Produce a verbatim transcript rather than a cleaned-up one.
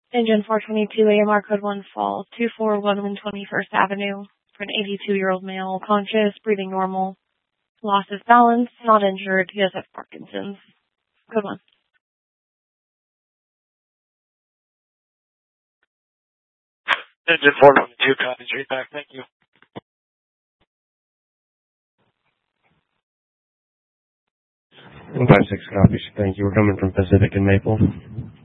Engine four twenty-two, A M R code one fall, two four one one twenty-first Avenue, for an eighty-two-year-old male, conscious, breathing normal, lost his balance, not injured, he does have Parkinson's. Code one. Engine four twenty-two, copy, straight back, thank you. one five six copies, thank you. We're coming from Pacific and Maple.